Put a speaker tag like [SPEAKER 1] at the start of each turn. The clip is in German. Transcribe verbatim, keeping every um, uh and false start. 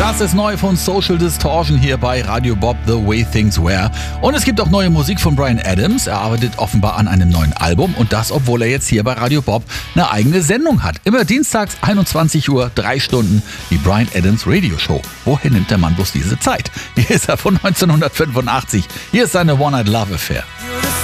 [SPEAKER 1] Das ist neu von Social Distortion hier bei Radio Bob, The Way Things Were. Und es gibt auch neue Musik von Bryan Adams. Er arbeitet offenbar an einem neuen Album und das, obwohl er jetzt hier bei Radio Bob eine eigene Sendung hat. Immer dienstags einundzwanzig Uhr, drei Stunden, die Bryan Adams Radio Show. Woher nimmt der Mann bloß diese Zeit? Hier ist er von neunzehnhundertfünfundachtzig. Hier ist seine One Night Love Affair.